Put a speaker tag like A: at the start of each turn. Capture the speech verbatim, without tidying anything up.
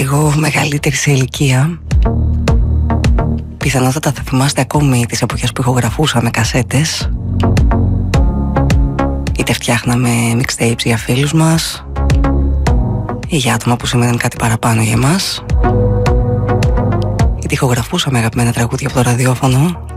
A: λίγο μεγαλύτερη σε ηλικία, πιθανότατα θα θυμάστε ακόμη τις εποχές που ηχογραφούσαμε κασέτες, είτε φτιάχναμε mixtapes για φίλους μας ή για άτομα που σημαίνουν κάτι παραπάνω για εμάς, είτε ηχογραφούσαμε αγαπημένα τραγούδια από το ραδιόφωνο